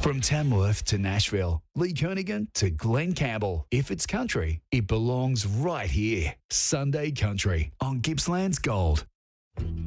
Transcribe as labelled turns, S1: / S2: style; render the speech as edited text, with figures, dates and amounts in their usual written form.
S1: From Tamworth to Nashville, Lee Kernaghan to Glen Campbell. If it's country, it belongs right here. Sunday Country on Gippsland's Gold.